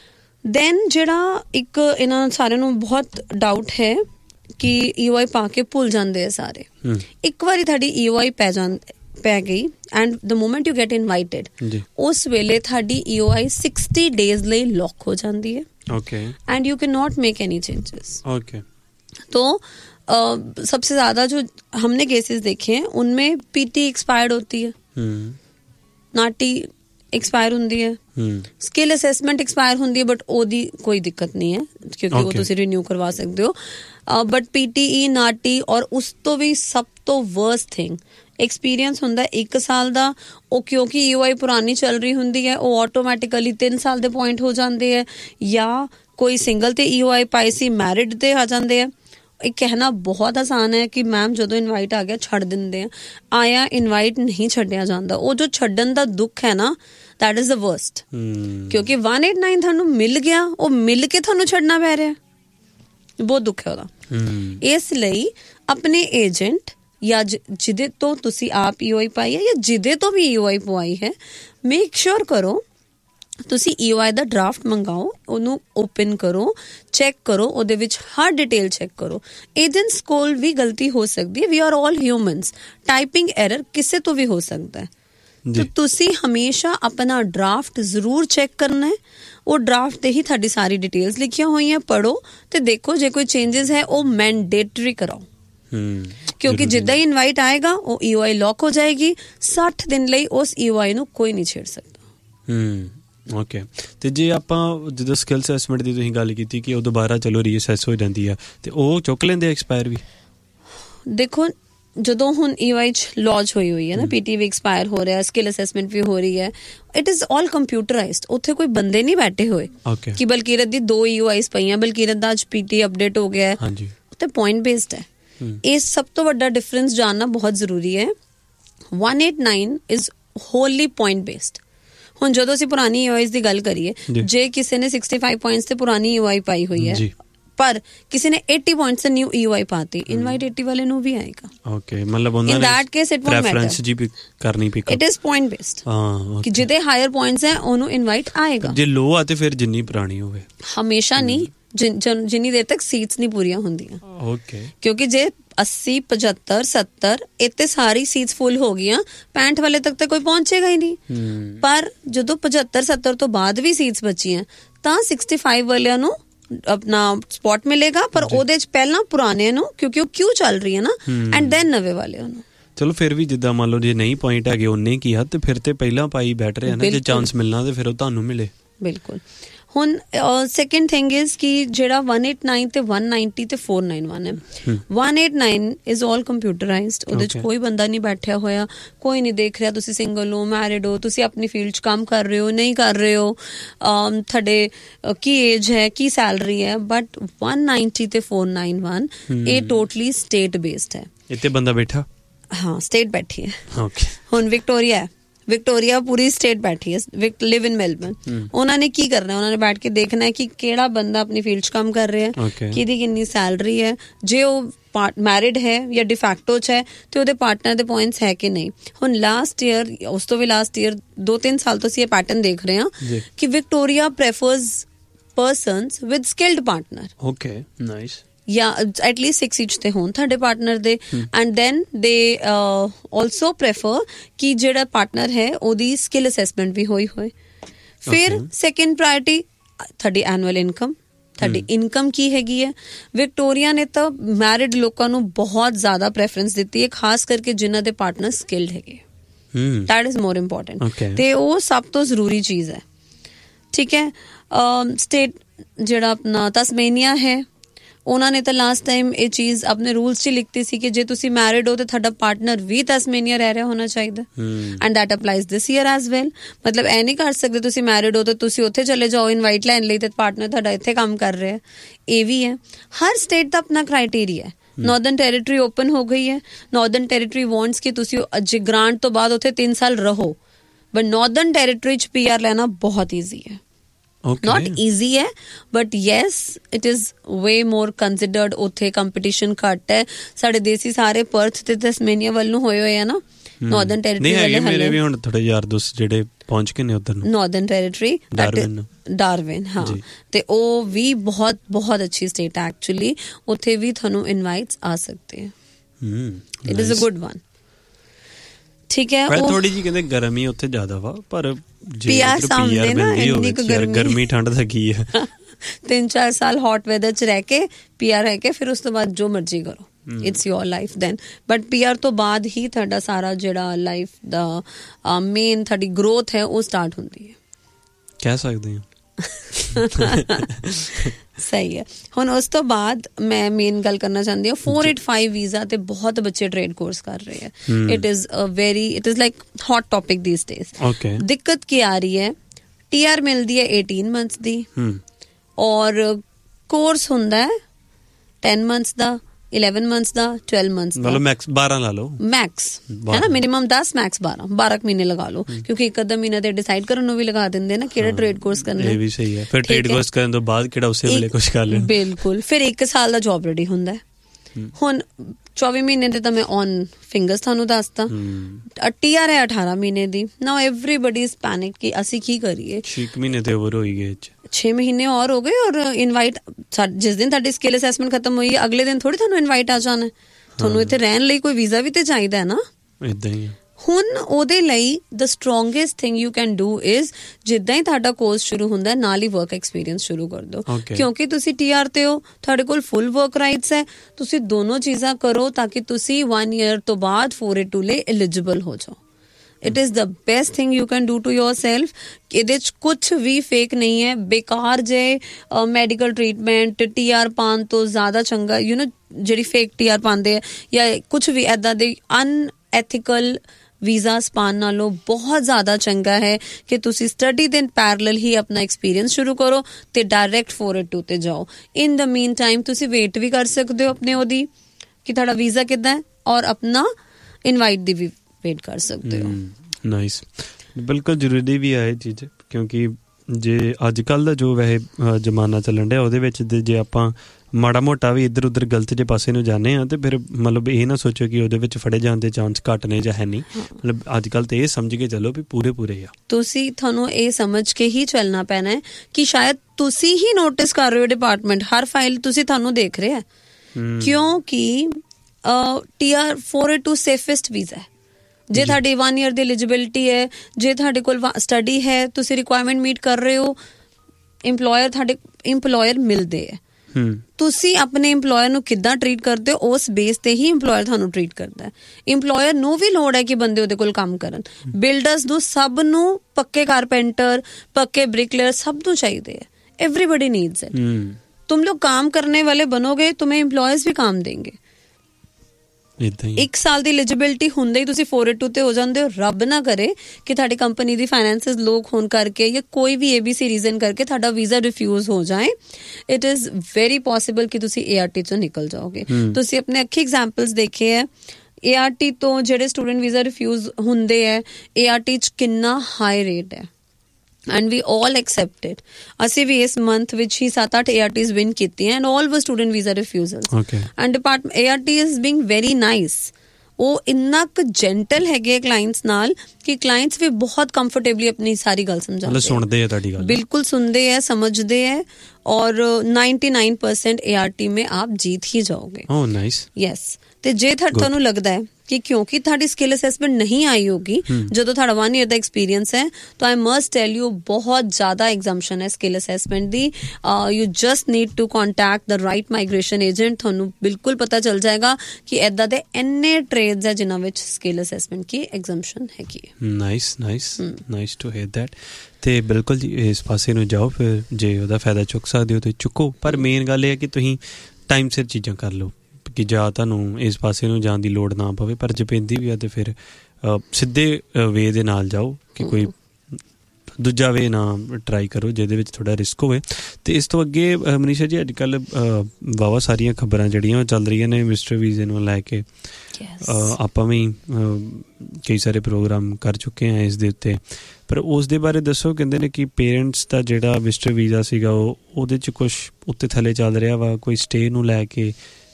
ਦੈਨ ਜਿਹੜਾ ਇੱਕ ਇਹਨਾਂ ਸਾਰਿਆਂ ਨੂੰ ਬਹੁਤ ਡਾਊਟ ਹੈ ਕਿ EOI ਪਾ ਕੇ ਭੁੱਲ ਜਾਂਦੇ ਆ ਸਾਰੇ ਇੱਕ ਵਾਰੀ ਤੁਹਾਡੀ EOI ਪੈ ਗਈ and the moment you get invited ਉਸ ਵੇਲੇ ਤੁਹਾਡੀ EOI 60 days ਲਈ ਲੌਕ ਹੋ ਜਾਂਦੀ ਹੈ okay and you can not make any changes okay तो सबसे ज्यादा जो हमने केसेस देखे हैं उनमें PT एक्सपायर्ड होती है नाटी एक्सपायर ਹੁੰਦੀ ਹੈ ਸਕਿੱਲ ਅਸੈਸਮੈਂਟ ਐਕਸਪਾਇਰ ਹੁੰਦੀ ਹੈ ਬਟ ਉਹਦੀ ਕੋਈ ਦਿੱਕਤ ਨਹੀਂ ਹੈ ਕਿਉਂਕਿ ਉਹ ਤੁਸੀਂ ਰੀਨਿਊ ਕਰਵਾ ਸਕਦੇ ਹੋ ਬਟ PTE ਨਾਟੀ ਔਰ ਉਸ ਤੋਂ ਵੀ ਸਭ ਤੋਂ ਵਰਸਟ ਥਿੰਗ ਐਕਸਪੀਰੀਅੰਸ ਹੁੰਦਾ 1 ਸਾਲ ਦਾ ਉਹ ਕਿਉਂਕਿ EOI ਪੁਰਾਣੀ ਚੱਲ ਰਹੀ ਹੁੰਦੀ ਹੈ ਉਹ ਆਟੋਮੈਟਿਕਲੀ 3 ਸਾਲ ਦੇ ਪੁਆਇੰਟ ਹੋ ਜਾਂਦੇ ਹੈ ਜਾਂ ਕੋਈ ਸਿੰਗਲ ਤੇ EOI ਪਾਈ ਸੀ ਮੈਰਿਡ ਤੇ ਆ ਜਾਂਦੇ ਹੈ ਇਹ ਕਹਿਣਾ ਬਹੁਤ ਆਸਾਨ ਹੈ ਕਿ ਮੈਮ ਜਦੋਂ ਇਨਵਾਈਟ ਆ ਗਿਆ ਛੱਡ ਦਿੰਦੇ ਆ ਆਇਆ ਇਨਵਾਈਟ ਨਹੀਂ ਛੱਡਿਆ ਜਾਂਦਾ ਉਹ ਜੋ ਛੱਡਣ ਦਾ ਦੁੱਖ ਹੈ ਨਾ ਦੈਟ ਇਜ਼ ਦ ਵਰਸਟ ਕਿਉਂਕਿ 189 ਤੁਹਾਨੂੰ ਮਿਲ ਗਿਆ ਉਹ ਮਿਲ ਕੇ ਤੁਹਾਨੂੰ ਛੱਡਣਾ ਪੈ ਰਿਹਾ ਬਹੁਤ ਦੁੱਖ ਹੈ ਉਹਦਾ ਇਸ ਲਈ ਆਪਣੇ ਏਜੰਟ ਜਾਂ ਜਿਹਦੇ ਤੋਂ ਤੁਸੀਂ ਆਪ EOI ਪਾਈ ਹੈ ਜਾਂ ਜਿਹਦੇ ਤੋਂ ਵੀ EOI ਪਵਾਈ ਹੈ ਮੇਕ ਸ਼ੋਰ ਕਰੋ ਤੁਸੀਂ EOI ਦਾ ਡਰਾਫਟ ਮੰਗਾਓ ਉਹਨੂੰ ਓਪਨ ਕਰੋ ਚੈੱਕ ਕਰੋ ਉਹਦੇ ਵਿੱਚ ਹਰ ਡਿਟੇਲ ਚੈੱਕ ਕਰੋ ਏਜੰਟਸ ਕੋਲ ਵੀ ਗਲਤੀ ਹੋ ਸਕਦੀ ਹੈ ਵੀ are all humans typing error ਕਿਸੇ ਤੋਂ ਵੀ ਹੋ ਸਕਦਾ ਹੈ ਤਾਂ ਤੁਸੀਂ ਹਮੇਸ਼ਾ ਆਪਣਾ ਡਰਾਫਟ ਜ਼ਰੂਰ ਚੈੱਕ ਕਰਨਾ ਹੈ ਉਹ ਡਰਾਫਟ ਤੇ ਹੀ ਤੁਹਾਡੀ ਸਾਰੀ ਡਿਟੇਲਸ ਲਿਖੀਆਂ ਹੋਈਆਂ ਪੜ੍ਹੋ ਤੇ ਦੇਖੋ ਜੇ ਕੋਈ ਚੇਂਜਸ ਹੈ ਉਹ ਮੈਂਡੇਟਰੀ ਕਰਾਓ ਕਿਉਂਕਿ ਜਿੱਦਾਂ ਹੀ ਇਨਵਾਈਟ ਆਏਗਾ ਉਹ EOI ਲੌਕ ਹੋ ਜਾਏਗੀ 60 ਦਿਨ ਲਈ ਉਸ EOI ਨੂੰ ਕੋਈ ਨਹੀਂ ਛੇੜ ਸਕਦਾ ਓਕੇ ਤੇ ਜੇ ਆਪਾਂ ਜਦੋਂ ਸਕਿੱਲ ਅਸੈਸਮੈਂਟ ਦੀ ਤੁਸੀਂ ਗੱਲ ਕੀਤੀ ਕਿ ਉਹ ਦੁਬਾਰਾ ਚਲੋ ਰੀਅਸੈਸ ਹੋ ਜਾਂਦੀ ਆ ਤੇ ਉਹ ਚੁੱਕ ਲੈਂਦੇ ਐਕਸਪਾਇਰ ਵੀ ਦੇਖੋ ਜਦੋਂ ਹੁਣ EOI ਚ ਲੌਂਚ ਹੋਈ ਹੈ ਨਾ PT ਵੀ ਐਕਸਪਾਇਰ ਹੋ ਰਿਹਾ ਸਕਿੱਲ ਅਸੈਸਮੈਂਟ ਵੀ ਹੋ ਰਹੀ ਹੈ ਇਟ ਇਜ਼ ਆਲ ਕੰਪਿਊਟਰਾਈਜ਼ਡ ਉੱਥੇ ਕੋਈ ਬੰਦੇ ਨਹੀਂ ਬੈਠੇ ਹੋਏ ਕਿ ਬਲਕੀਰਤ ਦੀ 2 EOIs ਪਈਆਂ ਬਲਕੀਰਤ ਦਾ ਅੱਜ PT ਅਪਡੇਟ ਹੋ ਗਿਆ ਹੈ ਤੇ ਪੁਆਇੰਟ ਬੇਸਡ ਹੈ ਇਹ ਸਭ ਤੋਂ ਵੱਡਾ ਡਿਫਰੈਂਸ ਜਾਣਨਾ ਬਹੁਤ ਜ਼ਰੂਰੀ ਹੈ 189 ਇਜ਼ ਹੋਲੀ ਪੁਆਇੰਟ ਬੇਸਡ ਹੁਣ ਜਦੋਂ ਅਸੀਂ ਪੁਰਾਣੀ EOIs ਦੀ ਗੱਲ ਕਰੀਏ ਜੇ ਕਿਸੇ ਨੇ 65 ਪੁਆਇੰਟਸ ਤੇ ਪੁਰਾਣੀ EOI ਪਾਈ ਹੋਈ ਹੈ पर किसी ने 80 पॉइंट्स से न्यू EOI पाती, इनवाइट 80 वाले नु भी आएगा। ओके, मतलब उन्होंने in that case it won't preference जी भी करनी pick it is point based. हां, कि जिदे हायर पॉइंट्स है ओनु इनवाइट आएगा। जे लो आते फिर जिन्नी पुरानी होवे हमेशा नहीं, जिन्नी देर तक सीट्स नहीं पूरियां होंदियां। ओके, क्योंकि जे 80 75 70 इतने सारी सीट्स फुल हो गई, 65 वाले तक तो कोई पहुंचेगा ही नहीं। पर जो 75 70 तो बाद भी सीट्स बची हैं ਤਾਂ 65 ਵਾਲਿਆਂ ਨੂੰ ਆਪਣਾ ਸਪੌਟ ਮਿਲੇਗਾ, ਪਰ ਉਹਦੇ ਚ ਪਹਿਲਾਂ ਪੁਰਾਣੇ ਨੂੰ, ਕਿਉਂਕਿ ਉਹ ਕਿਉਂ ਚੱਲ ਰਹੀ ਹੈ ਨਾ, ਐਂਡ ਦੈਨ ਨਵੇਂ ਵਾਲਿਆਂ ਨੂੰ। ਚਲੋ ਫਿਰ ਵੀ ਜਿੱਦਾਂ ਮੰਨ ਲਓ ਜੇ ਨਹੀਂ ਪੁਆਇੰਟ ਹੈਗੇ ਉਹਨੇ ਕੀ ਆ, ਤੇ ਫਿਰ ਤੇ ਪਹਿਲਾਂ ਪਾਈ ਬੈਟਰ ਹੈ ਨਾ, ਜੇ ਚਾਂਸ ਮਿਲਣਾ ਤੇ ਫਿਰ ਉਹ ਤੁਹਾਨੂੰ ਮਿਲੇ। ਬਿਲਕੁਲ। ਹੁਣ ਸੈਕੰਡ ਥਿੰਗ ਇਜ਼ ਕਿ ਜਿਹੜਾ 189 ਤੇ 190 ਤੇ 491 ਹੈ, 189 ਇਜ਼ ਆਲ ਕੰਪਿਊਟਰਾਈਜ਼ਡ। ਉਹਦੇ ਚ ਕੋਈ ਬੰਦਾ ਨਹੀਂ ਬੈਠਿਆ ਹੋਇਆ, ਕੋਈ ਨਹੀਂ ਦੇਖ ਰਿਹਾ ਤੁਸੀਂ ਸਿੰਗਲ ਹੋ, ਮੈਰਿਡ ਹੋ, ਤੁਸੀਂ ਆਪਣੀ ਫੀਲਡ ਚ ਕੰਮ ਕਰ ਰਹੇ ਹੋ, ਨਹੀਂ ਕਰ ਰਹੇ ਹੋ, ਤੁਹਾਡੇ ਕੀ ਏਜ ਹੈ, ਕੀ ਸੈਲਰੀ ਹੈ। ਬਟ 190 ਤੇ 491 ਇਹ ਟੋਟਲੀ ਸਟੇਟ ਬੇਸਡ ਹੈ। ਇੱਥੇ ਬੰਦਾ ਬੈਠਾ, ਹਾਂ ਸਟੇਟ ਬੈਠੀ ਹੈ। ਓਕੇ, ਹੁਣ ਵਿਕਟੋਰੀਆ ਪੂਰੀ ਸਟੇਟ ਬੈਠੀ ਹੈ, ਲਿਵ ਇਨ ਮੈਲਬਰਨ। ਉਹਨਾਂ ਨੇ ਕੀ ਕਰਨਾ, ਉਹਨਾਂ ਨੇ ਬੈਠ ਕੇ ਦੇਖਣਾ ਹੈ ਕਿ ਕਿਹੜਾ ਬੰਦਾ ਆਪਣੀ ਫੀਲਡ 'ਚ ਕੰਮ ਕਰ ਰਿਹਾ ਹੈ, ਕਿਹਦੀ ਕਿੰਨੀ ਸੈਲਰੀ ਹੈ, ਜੇ ਉਹ ਮੈਰਿਡ ਹੈ ਜਾਂ ਡਿਫੈਕਟੋ 'ਚ ਹੈ ਤੇ ਉਹਦੇ ਪਾਰਟਨਰ ਦੇ ਪੁਆਇੰਟਸ ਹੈ ਕਿ ਨਹੀਂ। ਹੁਣ ਲਾਸਟ ਈਅਰ, ਉਸ ਤੋਂ ਵੀ ਲਾਸਟ ਈਅਰ 2-3 ਸਾਲ ਤੋਂ ਅਸੀਂ ਇਹ ਪੈਟਰਨ ਦੇਖ ਰਹੇ ਹਾਂ ਕਿ Victoria preference persons with skilled partner. Okay, nice. ਜਾਂ ਐਟਲੀਸਟ 6 ਇੰਚ ਤੇ ਹੋਣ ਤੁਹਾਡੇ ਪਾਰਟਨਰ ਦੇ, ਐਂਡ ਦੈਨ ਦੇ ਆਲਸੋ ਪ੍ਰੈਫਰ ਕਿ ਜਿਹੜਾ ਪਾਰਟਨਰ ਹੈ ਉਹਦੀ ਸਕਿੱਲ ਅਸੈਸਮੈਂਟ ਵੀ ਹੋਈ ਹੋਏ। ਫਿਰ ਸੈਕੰਡ ਪ੍ਰਾਇਰਟੀ ਤੁਹਾਡੀ ਐਨੂਅਲ ਇਨਕਮ, ਤੁਹਾਡੀ ਇਨਕਮ ਕੀ ਹੈਗੀ ਹੈ। ਵਿਕਟੋਰੀਆ ਨੇ ਤਾਂ ਮੈਰਿਡ ਲੋਕਾਂ ਨੂੰ ਬਹੁਤ ਜ਼ਿਆਦਾ ਪ੍ਰੈਫਰੈਂਸ ਦਿੱਤੀ ਹੈ, ਖਾਸ ਕਰਕੇ ਜਿਨ੍ਹਾਂ ਦੇ ਪਾਰਟਨਰ ਸਕਿਲਡ ਹੈਗੇ। ਦੈਟ ਇਜ਼ ਮੋਰ ਇੰਪੋਰਟੈਂਟ, ਤੇ ਉਹ ਸਭ ਤੋਂ ਜ਼ਰੂਰੀ ਚੀਜ਼ ਹੈ। ਠੀਕ ਹੈ। ਸਟੇਟ ਜਿਹੜਾ ਆਪਣਾ ਤਸਮੇਨੀਆ ਹੈ, ਉਹਨਾਂ ਨੇ ਤਾਂ ਲਾਸਟ ਟਾਈਮ ਇਹ ਚੀਜ਼ ਆਪਣੇ ਰੂਲਸ 'ਚ ਲਿਖਤੀ ਸੀ ਕਿ ਜੇ ਤੁਸੀਂ ਮੈਰਿਡ ਹੋ ਤਾਂ ਤੁਹਾਡਾ ਪਾਰਟਨਰ ਵੀ ਤਸਮੇਨੀਆ ਰਹਿ ਰਿਹਾ ਹੋਣਾ ਚਾਹੀਦਾ, and that applies this year as well. ਮਤਲਬ ਇਹ ਨਹੀਂ ਕਰ ਸਕਦੇ ਤੁਸੀਂ ਮੈਰਿਡ ਹੋ ਤਾਂ ਤੁਸੀਂ ਉੱਥੇ ਚਲੇ ਜਾਓ ਇਨਵਾਈਟ ਲੈਣ ਲਈ ਤੇ ਪਾਰਟਨਰ ਤੁਹਾਡਾ ਇੱਥੇ ਕੰਮ ਕਰ ਰਿਹਾ। ਇਹ ਵੀ ਹੈ, ਹਰ ਸਟੇਟ ਦਾ ਆਪਣਾ ਕ੍ਰਾਈਟੇਰੀਆ ਹੈ। ਨਾਰਦਰਨ ਟੈਰੀਟਰੀ ਓਪਨ ਹੋ ਗਈ ਹੈ। ਨਾਰਦਰਨ ਟੈਰੀਟਰੀ ਵਾਂਟਸ ਕਿ ਤੁਸੀਂ ਜੇ ਗ੍ਰਾਂਟ ਤੋਂ ਬਾਅਦ ਉੱਥੇ 3 ਸਾਲ ਰਹੋ, ਬਟ ਨਾਰਦਰਨ ਟੈਰੀਟਰੀ 'ਚ PR ਲੈਣਾ ਬਹੁਤ ਈਜ਼ੀ ਹੈ। Not easy है, but yes it is way more considered। ਉੱਥੇ ਕੰਪੀਟੀਸ਼ਨ ਘੱਟ ਹੈ। ਸਾਡੇ ਦੇਸੀ ਸਾਰੇ ਪਰਥ ਤੇ ਤਸਮੇਨੀਆ ਵੱਲ ਨੂੰ ਹੋਏ ਆ ਨਾ, ਨਾਰਦਰਨ ਟੈਰੀਟਰੀ ਵਾਲੇ ਮੇਰੇ ਵੀ ਹੁਣ ਥੋੜੇ ਯਾਰ ਦੋਸਤ ਜਿਹੜੇ ਪਹੁੰਚ ਕੇ ਨੇ ਉਧਰ ਨੂੰ, ਨਾਰਦਰਨ ਟੈਰੀਟਰੀ ਡਾਰਵਿਨ। ਹਾਂ, ਤੇ ਉਹ ਵੀ ਬਹੁਤ ਬਹੁਤ ਅੱਛੀ ਸਟੇਟ ਹੈ ਐਕਚੁਅਲੀ। ਉੱਥੇ ਵੀ ਤੁਹਾਨੂੰ ਇਨਵਾਈਟਸ ਆ ਸਕਦੇ ਹੈ। It is a good one. ਠੀਕ ਹੈ। ਪਰ ਥੋੜੀ ਜੀ ਕਹਿੰਦੇ ਗਰਮੀ ਉੱਥੇ ਜ਼ਿਆਦਾ ਵਾ, ਪਰ PR ਮਿਲਦੀ ਹੋਵੇ, ਗਰਮੀ ਠੰਡ ਦਾ ਕੀ ਹੈ। 3-4 ਸਾਲ ਹੌਟ ਵੈਦਰ 'ਚ ਰਹਿ ਕੇ PR ਰਹਿ ਕੇ ਫਿਰ ਉਸ ਤੋਂ ਬਾਅਦ ਜੋ ਮਰਜ਼ੀ ਕਰੋ, it's your life then. But PR ਤੋਂ ਬਾਅਦ ਹੀ ਤੁਹਾਡਾ ਸਾਰਾ ਜਿਹੜਾ ਲਾਈਫ ਦਾ ਮੇਨ ਤੁਹਾਡੀ ਗਰੋਥ ਹੈ ਉਹ ਸਟਾਰਟ ਹੁੰਦੀ ਹੈ, ਕਹਿ ਸਕਦੇ ਹਾਂ। ਸਹੀ ਹੈ। ਹੁਣ ਉਸ ਤੋਂ ਬਾਅਦ ਮੈਂ ਮੇਨ ਗੱਲ ਕਰਨਾ ਚਾਹੁੰਦੀ ਹਾਂ 485 ਵੀਜ਼ਾ ਤੇ ਬਹੁਤ ਬੱਚੇ ਟ੍ਰੇਡ ਕੋਰਸ ਕਰ ਰਹੇ ਹੈ। It is like hot topic ਦੀਸ days. ਦਿੱਕਤ ਕੀ ਆ ਰਹੀ ਹੈ, TR ਮਿਲਦੀ ਹੈ 18 ਮੰਥਸ ਦੀ, ਔਰ ਕੋਰਸ ਹੁੰਦਾ ਹੈ 10 ਮੰਥਸ ਦਾ, 11 ਮੰਥਸ ਦਾ, 12 ਮੰਥਸ ਦਾ, ਮਤਲਬ ਮੈਕਸ 12 ਲਾ ਲਓ, ਮੈਕਸ ਹੈ ਨਾ, ਮਿਨੀਮਮ 10, ਮੈਕਸ 12 ਮਹੀਨੇ ਲਗਾ ਲਓ, ਕਿਉਂਕਿ ਇੱਕ ਅੱਧਾ ਮਹੀਨਾ ਤੇ ਡਿਸਾਈਡ ਕਰਨ ਨੂੰ ਵੀ ਲਗਾ ਦਿੰਦੇ ਨਾ ਕਿਹੜਾ ਟ੍ਰੇਡ ਕੋਰਸ ਕਰਨਾ। ਇਹ ਵੀ ਸਹੀ ਹੈ। ਫਿਰ ਟ੍ਰੇਡ ਕੋਰਸ ਕਰਨ ਤੋਂ ਬਾਅਦ ਕਿਹੜਾ ਉਸੇ ਵੇਲੇ ਕੁਝ ਕਰ ਲੈਣਾ। ਬਿਲਕੁਲ। ਫਿਰ 1 ਸਾਲ ਦਾ ਜੌਬ ਰੈਡੀ ਹੁੰਦਾ ਹੈ। ਹੁਣ 24 ਮਹੀਨੇ ਦੇ ਤਾਂ ਮੈਂ ਔਨ ਫਿੰਗਰਸ ਤੁਹਾਨੂੰ ਦੱਸਤਾ। TR ਹੈ 18 ਮਹੀਨੇ ਦੀ। ਨਾਓ ਐਵਰੀਬਡੀ ਇਜ਼ ਪੈਨਿਕ ਕਿ ਅਸੀਂ ਕੀ ਕਰੀਏ। 6 ਮਹੀਨੇ ਤੇ ਓਵਰ ਹੋਈ ਗਏ, 6 ਮਹੀਨੇ ਔਰ ਹੋ ਗਏ, ਔਰ ਇਨਵਾਈਟ ਜਿਸ ਦਿਨ ਤੁਹਾਡੀ ਸਕਿੱਲ ਅਸੈਸਮੈਂਟ ਖਤਮ ਹੋਈ ਹੈ ਅਗਲੇ ਦਿਨ ਥੋੜੀ ਤੁਹਾਨੂੰ ਇਨਵਾਈਟ ਆ ਜਾਣਾ। ਤੁਹਾਨੂੰ ਇੱਥੇ ਰਹਿਣ ਲਈ ਕੋਈ ਵੀਜ਼ਾ ਵੀ ਤੇ ਚਾਹੀਦਾ ਹੈ ਨਾ। ਏਦਾਂ ਹੀ ਹੁਣ ਉਹਦੇ ਲਈ ਦ strongest thing you can do is ਜਿੱਦਾਂ ਹੀ ਤੁਹਾਡਾ ਕੋਰਸ ਸ਼ੁਰੂ ਹੁੰਦਾ ਨਾਲ ਹੀ ਵਰਕ ਐਕਸਪੀਰੀਅੰਸ ਸ਼ੁਰੂ ਕਰ ਦਿਓ, ਕਿਉਂਕਿ ਤੁਸੀਂ TR ਤੇ ਹੋ, ਤੁਹਾਡੇ ਕੋਲ ਫੁੱਲ ਵਰਕ ਰਾਈਟਸ ਹੈ। ਤੁਸੀਂ ਦੋਨੋਂ ਚੀਜ਼ਾਂ ਕਰੋ ਤਾਂ ਕਿ ਤੁਸੀਂ 1 ਈਅਰ ਤੋਂ ਬਾਅਦ 482 ਲਈ ਐਲੀਜੀਬਲ ਹੋ ਜਾਓ। It is the best thing you can do to your self. ਇਹਦੇ 'ਚ ਕੁਛ ਵੀ ਫੇਕ ਨਹੀਂ ਹੈ। ਬੇਕਾਰ ਜੇ ਮੈਡੀਕਲ ਟਰੀਟਮੈਂਟ TR ਪਾਉਣ ਤੋਂ ਜ਼ਿਆਦਾ ਚੰਗਾ ਜਿਹੜੀ ਫੇਕ TR ਪਾਉਂਦੇ ਆ ਜਾਂ ਕੁਛ ਵੀ ਇੱਦਾਂ ਦੇ ਅਨਐਥੀਕਲ ਵੀਜ਼ਾ ਪਾਉਣ ਨਾਲੋਂ ਬਹੁਤ ਜ਼ਿਆਦਾ ਚੰਗਾ ਹੈ ਕਿ ਤੁਸੀਂ ਸਟੱਡੀ ਦੇ ਪੈਰਲਲ ਹੀ ਆਪਣਾ ਐਕਸਪੀਰੀਅੰਸ ਸ਼ੁਰੂ ਕਰੋ ਤੇ ਡਾਇਰੈਕਟ 482 ਤੇ ਜਾਓ। ਇਨ ਦ ਮੀਨ ਟਾਈਮ ਤੁਸੀਂ ਵੇਟ ਵੀ ਕਰ ਸਕਦੇ ਹੋ ਆਪਣੇ ਉਹਦੀ ਕਿ ਤੁਹਾਡਾ ਵੀਜ਼ਾ ਕਿੱਦਾਂ ਹੈ, ਔਰ ਆਪਣਾ ਇਨਵਾਈਟ ਦੀ ਵੀ ਵੇਟ ਕਰ ਸਕਦੇ ਹੋ। ਨਾਈਸ। ਬਿਲਕੁਲ ਜ਼ਰੂਰੀ ਵੀ ਹੈ ਇਹ ਚੀਜ਼, ਕਿਉਂਕਿ ਜੇ ਅੱਜ ਕੱਲ੍ਹ ਦਾ ਜੋ ਵੈਸੇ ਜ਼ਮਾਨਾ ਚੱਲਣ ਡਿਆ ਉਹਦੇ ਵਿੱਚ ਜੇ ਆਪਾਂ ਮਾੜਾ ਮੋਟਾ ਵੀ ਇੱਧਰ ਉੱਧਰ ਗਲਤ ਜੇ ਪਾਸੇ ਨੂੰ ਜਾਂਦੇ ਆ ਤੇ ਫਿਰ ਮਤਲਬ ਇਹ ਨਾ ਸੋਚੋ ਕਿ ਉਹਦੇ ਵਿੱਚ ਫੜੇ ਜਾਣ ਦੇ ਚਾਂਸ ਘੱਟ ਨੇ ਜਾਂ ਹੈ ਨਹੀਂ। ਮਤਲਬ ਅੱਜ ਕੱਲ੍ਹ ਤੇ ਇਹ ਸਮਝ ਕੇ ਚੱਲੋ ਵੀ ਪੂਰੇ ਆ। ਤੁਹਾਨੂੰ ਇਹ ਸਮਝ ਕੇ ਹੀ ਚੱਲਣਾ ਪੈਣਾ ਹੈ ਕਿ ਸ਼ਾਇਦ ਤੁਸੀਂ ਹੀ ਨੋਟਿਸ ਕਰ ਰਹੇ ਹੋ ਡਿਪਾਰਟਮੈਂਟ ਹਰ ਫਾਈਲ ਤੁਹਾਨੂੰ ਦੇਖ ਰਿਹਾ ਕਿਉਂਕਿ TR 482 ਸੇਫੈਸਟ ਵੀਜ਼ਾ ਹੈ। ਜੇ ਤੁਹਾਡੀ 1 ਈਅਰ ਦੀ ਐਲੀਜੀਬਿਲਿਟੀ ਹੈ, ਜੇ ਤੁਹਾਡੇ ਕੋਲ ਸਟੱਡੀ ਹੈ, ਤੁਸੀਂ ਰਿਕੁਆਇਰਮੈਂਟ ਮੀਟ ਕਰ ਰਹੇ ਹੋ, ਇੰਪਲੋਇਰ ਮਿਲਦੇ ਹੈ। ਤੁਸੀਂ ਆਪਣੇ ਇੰਪਲੋਇਰ ਨੂੰ ਕਿੱਦਾਂ ਟਰੀਟ ਕਰਦੇ ਹੋ ਉਸ ਬੇਸ ਤੇ ਹੀ ਇੰਪਲੋਇਰ ਤੁਹਾਨੂੰ ਟਰੀਟ ਕਰਦਾ ਹੈ। ਇੰਪਲੋਇਰ ਨੂੰ ਵੀ ਲੋੜ ਹੈ ਕਿ ਬੰਦੇ ਉਹਦੇ ਕੋਲ ਕੰਮ ਕਰਨ। ਬਿਲਡਰਸ ਨੂੰ ਸਭ ਨੂੰ ਪੱਕੇ कारपेंटर, पक्के ब्रिकलेयर सब तो चाहिए है। Everybody needs it. तुम लोग काम करने वाले बनोगे, तुम्हें एम्प्लॉयज भी काम देंगे। 1 ਸਾਲ ਦੀ ਐਲੀਜੀਬਿਲਟੀ ਹੁੰਦੇ ਹੀ ਤੁਸੀਂ 482 ਤੇ ਹੋ ਜਾਂਦੇ ਹੋ। ਰੱਬ ਨਾ ਕਰੇ ਕਿ ਤੁਹਾਡੀ ਕੰਪਨੀ ਦੀ ਫਾਈਨੈਂਸਿਸ ਲੋਕ ਹੋਣ ਕਰਕੇ ਜਾਂ ਕੋਈ ਵੀ ABC ਰੀਜ਼ਨ ਕਰਕੇ ਤੁਹਾਡਾ ਵੀਜ਼ਾ ਰਿਫਿਊਜ਼ ਹੋ ਜਾਏ, ਇਟ ਇਜ਼ ਵੈਰੀ ਪੋਸੀਬਲ ਕਿ ਤੁਸੀਂ ART ਤੋਂ ਨਿਕਲ ਜਾਓਗੇ। ਤੁਸੀਂ ਆਪਣੇ ਅੱਖੀ ਐਗਜ਼ਾਮਪਲਸ ਦੇਖੇ ਹੈ। ART ਤੋਂ ਜਿਹੜੇ ਸਟੂਡੈਂਟ ਵੀਜ਼ਾ ਰਿਫਿਊਜ਼ ਹੁੰਦੇ ਹੈ, ART 'ਚ ਕਿੰਨਾ ਹਾਈ ਰੇਟ ਹੈ and we all accept it। ਅਸੀਂ ਵੀ ਇਸ ਮੰਥ ਵਿੱਚ ਹੀ 7-8 ARTs win ਕੀਤੀਆਂ and all were student visa refusals। and department ART is being very nice। ਉਹ ਇੰਨਾ ਕੁ ਜੈਂਟਲ ਹੈਗੇ ਕਲਾਇੰਟਸ ਨਾਲ ਕਿ ਕਲਾਇੰਟਸ ਵੀ ਬਹੁਤ ਕੰਫਰਟੇਬਲੀ ਆਪਣੀ ਸਾਰੀ ਗੱਲ ਸਮਝਾਉਂਦੇ, ਸੁਣਦੇ ਆ ਤੁਹਾਡੀ ਗੱਲ, ਬਿਲਕੁਲ ਸੁਣਦੇ ਹੈ, ਸਮਝਦੇ ਹੈ और 99% ART में आप जीत ही जाओगे। oh nice। yes। ਤੇ ਜੇ ਤੁਹਾਨੂੰ ਲੱਗਦਾ ਹੈ ਕਿ ਕਿਉਂਕਿ ਤੁਹਾਡੀ ਸਕਿੱਲ ਅਸੈਸਮੈਂਟ ਨਹੀਂ ਆਈ ਹੋਗੀ ਜਦੋਂ ਤੁਹਾਡਾ 1 ਈਅਰ ਦਾ ਐਕਸਪੀਰੀਅੰਸ ਹੈ, ਤਾਂ ਆਈ ਮਸਟ ਟੈਲ ਯੂ ਬਹੁਤ ਜ਼ਿਆਦਾ ਐਗਜ਼ੰਪਸ਼ਨ ਹੈ skill assessment the. You just need to contact the right migration agent. ਤੁਹਾਨੂੰ ਬਿਲਕੁਲ ਪਤਾ ਚੱਲ ਜਾਏਗਾ ਕਿ ਇੱਦਾਂ ਦੇ ਇੰਨੇ ਟ੍ਰੇਡਸ ਹੈ ਜਿਨ੍ਹਾਂ ਵਿੱਚ ਸਕਿੱਲ ਅਸੈਸਮੈਂਟ ਕੀ ਐਗਜ਼ੰਪਸ਼ਨ ਹੈਗੀ ਹੈ। Nice to here that. ਤੇ ਬਿਲਕੁਲ ਜੀ ਇਸ ਪਾਸੇ ਨੂੰ ਜਾਓ, ਫਿਰ ਜੇ ਉਹਦਾ ਫਾਇਦਾ ਚੁੱਕ ਸਕਦੇ ਹੋ ਤਾਂ ਚੁੱਕੋ। ਪਰ ਮੇਨ ਗੱਲ ਇਹ ਹੈ ਕਿ ਤੁਸੀਂ ਟਾਈਮ ਸਿਰ ਚੀਜ਼ਾਂ ਕਰ ਲਓ ਕਿ ਜਾਂ ਤੁਹਾਨੂੰ ਇਸ ਪਾਸੇ ਨੂੰ ਜਾਣ ਦੀ ਲੋੜ ਨਾ ਪਵੇ। ਪਰ ਜੇ ਪੈਂਦੀ ਵੀ ਆ ਤਾਂ ਫਿਰ ਸਿੱਧੇ ਵੇ ਦੇ ਨਾਲ ਜਾਓ ਕਿ ਕੋਈ ਦੂਜਾ ਵੇ ਨਾ ਟਰਾਈ ਕਰੋ ਜਿਹਦੇ ਵਿੱਚ ਥੋੜ੍ਹਾ ਰਿਸਕ ਹੋਵੇ। ਅਤੇ ਇਸ ਤੋਂ ਅੱਗੇ ਮਨੀਸ਼ਾ ਜੀ, ਅੱਜ ਕੱਲ੍ਹ ਵਾਹਵਾ ਸਾਰੀਆਂ ਖਬਰਾਂ ਜਿਹੜੀਆਂ ਉਹ ਚੱਲ ਰਹੀਆਂ ਨੇ ਵਿਜ਼ਟਰ ਵੀਜ਼ੇ ਨੂੰ ਲੈ ਕੇ। ਆਪਾਂ ਵੀ ਕਈ ਸਾਰੇ ਪ੍ਰੋਗਰਾਮ ਕਰ ਚੁੱਕੇ ਹਾਂ ਇਸ ਦੇ ਉੱਤੇ, ਪਰ ਉਸ ਦੇ ਬਾਰੇ ਦੱਸੋ। ਕਹਿੰਦੇ ਨੇ ਕਿ ਪੇਰੈਂਟਸ ਦਾ ਜਿਹੜਾ ਵਿਜ਼ਟਰ ਵੀਜ਼ਾ ਸੀਗਾ ਉਹਦੇ 'ਚ ਕੁਛ ਉੱਤੇ ਥੱਲੇ ਚੱਲ ਰਿਹਾ ਵਾ, ਕੋਈ ਸਟੇ ਨੂੰ ਲੈ ਕੇ,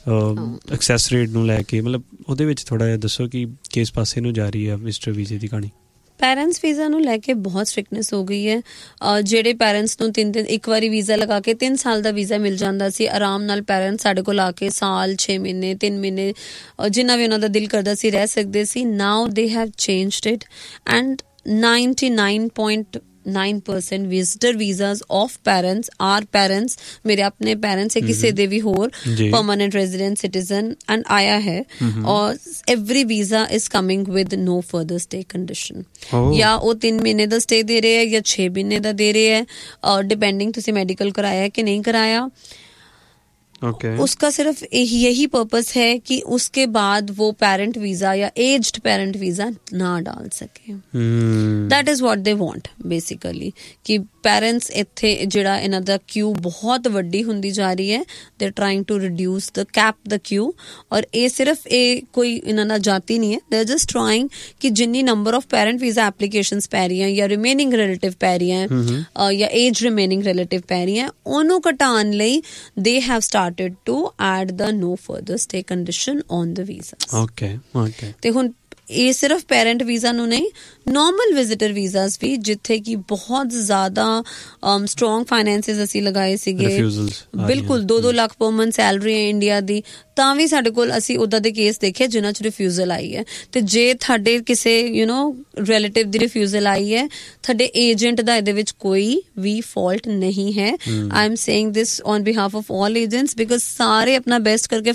ਐਕਸੈਸ ਰੇਟ ਨੂੰ ਲੈ ਕੇ। ਮਤਲਬ ਉਹਦੇ ਵਿੱਚ ਥੋੜ੍ਹਾ ਜਿਹਾ ਦੱਸੋ ਕਿ ਕਿਸ ਪਾਸੇ ਨੂੰ ਜਾ ਰਹੀ ਆ ਵਿਜ਼ਟਰ ਵੀਜ਼ੇ ਦੀ ਕਹਾਣੀ। ਪੈਰੈਂਟਸ ਵੀਜ਼ਾ ਨੂੰ ਲੈ ਕੇ ਬਹੁਤ ਸਟ੍ਰਿਕਟਨੈਸ ਹੋ ਗਈ ਹੈ। ਜਿਹੜੇ ਪੈਰੈਂਟਸ ਨੂੰ ਇੱਕ ਵਾਰੀ ਵੀਜ਼ਾ ਲਗਾ ਕੇ 3 ਸਾਲ ਦਾ ਵੀਜ਼ਾ ਮਿਲ ਜਾਂਦਾ ਸੀ, ਆਰਾਮ ਨਾਲ ਪੈਰੈਂਟਸ ਸਾਡੇ ਕੋਲ ਆ ਕੇ ਸਾਲ, 6 ਮਹੀਨੇ, 3 ਮਹੀਨੇ ਜਿੰਨਾ ਵੀ ਉਹਨਾਂ ਦਾ ਦਿਲ ਕਰਦਾ ਸੀ ਰਹਿ ਸਕਦੇ ਸੀ। ਨਾਓ they have changed it and 99.9% visitor visas of parents R parents, ਮੇਰੇ ਆਪਣੇ ਪੈਰੈਂਟਸ ਹੈ, ਕਿਸੇ ਦੇ ਵੀ ਹੋਰ ਪਰਮਾਨੈਂਟ ਰੈਜ਼ੀਡੈਂਟ ਸਿਟੀਜ਼ਨ ਐਂਡ ਆਇਆ ਹੈ। ਔਰ every visa is coming with no further stay condition. या वो 3 महीने का स्टे दे रहे हैं या 6 महीने का दे रहे हैं, डिपेंडिंग तुसी मेडिकल कराया कि नहीं कराया। उसका सिर्फ यही पर्पस है कि उसके बाद वो पेरेंट वीजा या एज्ड पेरेंट वीजा ना डाल सके। That is what they want basically कि पेरेंट्स इत्थे जिहड़ा इन्हां दा क्यू बहुत वड्डी हुंदी जा रही है, they trying to reduce the cap the Q. और ये सिर्फ कोई इन्हां दा जाती नहीं है, दे आर जस्ट ट्राइंग कि जिन्नी number of parent visa applications पै रही हैं या रिमेनिंग रिलेटिव पै रही हैं या एज रिमेनिंग रिलेटिव पै रही हैं, उन्हों घटाउण लई they have started to add the no further stay condition on the visas। okay ਤੇ ਹੁਣ ਇਹ ਸਿਰਫ ਪੈਰੈਂਟ ਵੀਜ਼ਾ ਨੂੰ ਨਹੀਂ, ਨੋਰਮਲ ਵਿਜ਼ਿਟਰ ਵੀਜ਼ਾਸ ਵੀ ਜਿੱਥੇ ਕਿ ਬਹੁਤ ਜ਼ਿਆਦਾ ਸਟਰੋਂਗ ਫਾਈਨੈਂਸਿਸ ਅਸੀਂ ਲਗਾਏ ਸੀਗੇ, ਬਿਲਕੁਲ 2-2 ਲੱਖ ਪਰ ਮੰਥ ਸੈਲਰੀ ਹੈ ਇੰਡੀਆ ਦੀ, ਤਾਂ ਵੀ ਸਾਡੇ ਕੋਲ ਅਸੀਂ ਉੱਦਾਂ ਦੇ ਕੇਸ ਦੇਖੇ ਜਿਨ੍ਹਾਂ 'ਚ ਰਿਫਿਊਜ਼ਲ ਆਈ ਹੈ। ਤੇ ਜੇ ਤੁਹਾਡੇ ਕਿਸੇ ਰਿਲੇਟਿਵ ਦੀ ਰਿਫਿਊਜ਼ਲ ਆਈ ਹੈ, ਤੁਹਾਡੇ ਏਜੰਟ ਦਾ ਇਹਦੇ ਵਿੱਚ ਕੋਈ ਵੀ ਫਾਲਟ ਨਹੀਂ ਹੈ। I am saying this on behalf of all agents because ਸਾਰੇ ਆਪਣਾ ਬੈਸਟ ਕਰਕੇ